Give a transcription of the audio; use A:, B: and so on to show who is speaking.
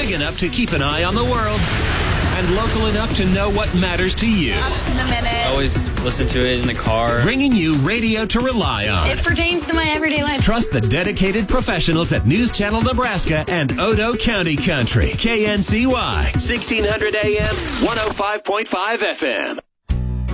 A: Big enough to keep an eye on the world, and local enough to know what matters to you.
B: Up to the minute.
C: Always listen to it in the car.
A: Bringing you radio to rely on.
D: It pertains to my everyday life.
A: Trust the dedicated professionals at News Channel Nebraska and Odo County Country. KNCY, 1600 AM, 105.5 FM.